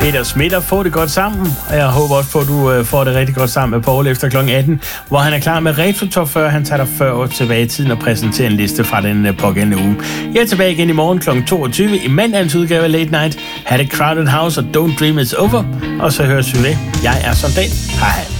Peter Smitter, få det godt sammen. Og jeg håber også på, at du får det rigtig godt sammen med Paul efter kl. 18, hvor han er klar med Retro Top 40. Han tager dig 40 år tilbage i tiden og præsenterer en liste fra den pågældende uge. Jeg er tilbage igen i morgen kl. 22 i mandagens udgave af Late Night. Ha' det Crowded House og Don't Dream It's Over. Og så høres vi ved. Jeg er Søren Dahl. Hej hej.